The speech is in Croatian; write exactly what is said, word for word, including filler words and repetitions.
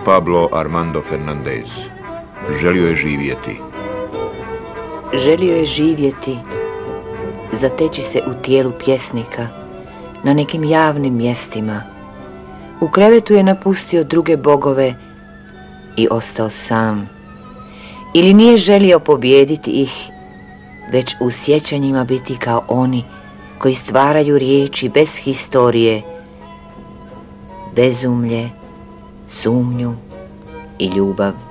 Pablo Armando Fernandez. Želio je živjeti. Želio je živjeti, zateći se u tijelu pjesnika, na nekim javnim mjestima. U krevetu je napustio druge bogove i ostao sam. Ili nije želio pobijediti ih, već u sjećanjima biti kao oni koji stvaraju riječi bez historije, bezumlje, sumnju i ljubav.